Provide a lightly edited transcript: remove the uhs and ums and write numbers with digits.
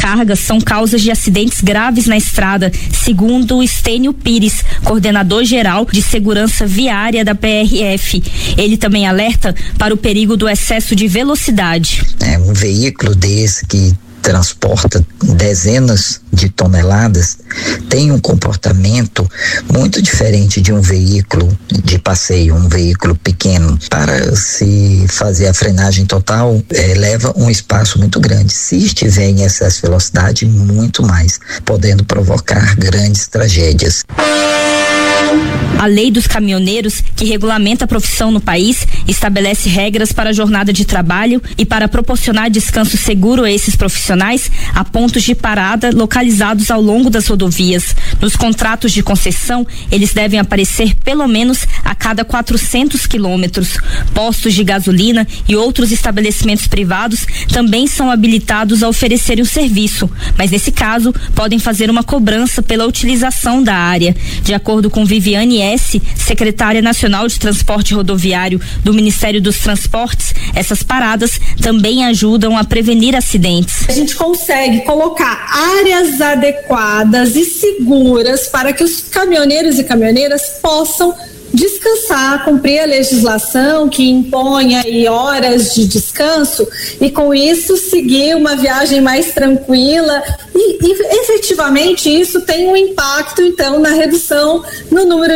sobrecargas são causas de acidentes graves na estrada, segundo Estênio Pires, coordenador geral de segurança viária da PRF. Ele também alerta para o perigo do excesso de velocidade. Um veículo desse que transporta dezenas de toneladas tem um comportamento muito diferente de um veículo de passeio, um veículo pequeno. Para se fazer a frenagem total, leva um espaço muito grande. Se estiver em excesso de velocidade, muito mais, podendo provocar grandes tragédias. A Lei dos Caminhoneiros, que regulamenta a profissão no país, estabelece regras para a jornada de trabalho e para proporcionar descanso seguro a esses profissionais, há pontos de parada localizados ao longo das rodovias. Nos contratos de concessão, eles devem aparecer pelo menos a cada 400 quilômetros. Postos de gasolina e outros estabelecimentos privados também são habilitados a oferecerem o serviço, mas nesse caso podem fazer uma cobrança pela utilização da área. De acordo com Viviane S., secretária nacional de transporte rodoviário do Ministério dos Transportes, essas paradas também ajudam a prevenir acidentes. A gente consegue colocar áreas adequadas e seguras para que os caminhoneiros e caminhoneiras possam descansar, cumprir a legislação que impõe aí horas de descanso e com isso seguir uma viagem mais tranquila e efetivamente isso tem um impacto então na redução no número